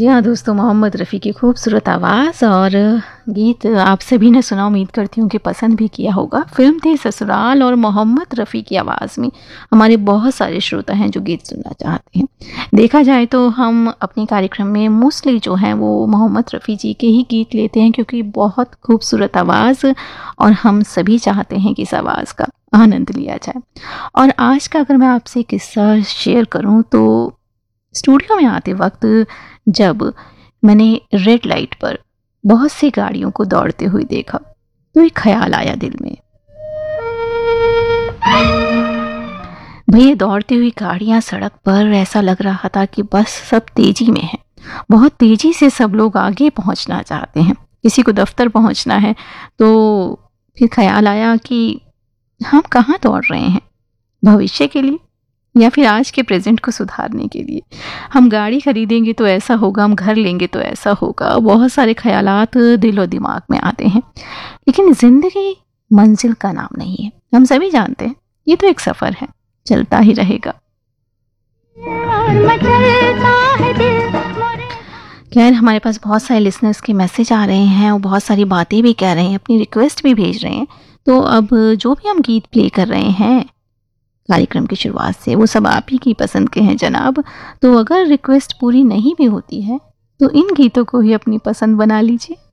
जी हाँ दोस्तों, मोहम्मद रफ़ी की खूबसूरत आवाज़ और गीत आप सभी ने सुना, उम्मीद करती हूँ कि पसंद भी किया होगा। फ़िल्म थी ससुराल और मोहम्मद रफ़ी की आवाज़ में हमारे बहुत सारे श्रोता हैं जो गीत सुनना चाहते हैं। देखा जाए तो हम अपने कार्यक्रम में मोस्टली जो हैं वो मोहम्मद रफ़ी जी के ही गीत लेते हैं, क्योंकि बहुत खूबसूरत आवाज़ और हम सभी चाहते हैं कि इस आवाज़ का आनंद लिया जाए। और आज का अगर मैं आपसे किस्सा शेयर करूँ तो स्टूडियो में आते वक्त जब मैंने रेड लाइट पर बहुत सी गाड़ियों को दौड़ते हुए देखा तो एक ख्याल आया दिल में। भाई, ये दौड़ती हुई गाड़ियां सड़क पर, ऐसा लग रहा था कि बस सब तेजी में है। बहुत तेजी से सब लोग आगे पहुंचना चाहते हैं। किसी को दफ्तर पहुंचना है तो फिर ख्याल आया कि हम कहाँ दौड़ रहे हैं, भविष्य के लिए या फिर आज के प्रेजेंट को सुधारने के लिए। हम गाड़ी खरीदेंगे तो ऐसा होगा, हम घर लेंगे तो ऐसा होगा। बहुत सारे ख्यालात दिल और दिमाग में आते हैं। लेकिन जिंदगी मंजिल का नाम नहीं है, हम सभी जानते हैं। ये तो एक सफर है, चलता ही रहेगा। खैर, हमारे पास बहुत सारे लिसनर्स के मैसेज आ रहे हैं और बहुत सारी बातें भी कह रहे हैं, अपनी रिक्वेस्ट भी भेज रहे हैं। तो अब जो भी हम गीत प्ले कर रहे हैं कार्यक्रम की शुरुआत से, वो सब आप ही की पसंद के हैं जनाब। तो अगर रिक्वेस्ट पूरी नहीं भी होती है तो इन गीतों को ही अपनी पसंद बना लीजिए।